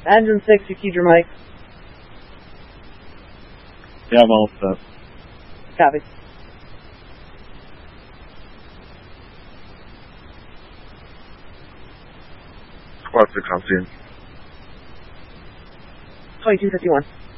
Engine 6, you keyed your mic. Yeah, I'm all set. Copy. Squad 6 on scene. 2251.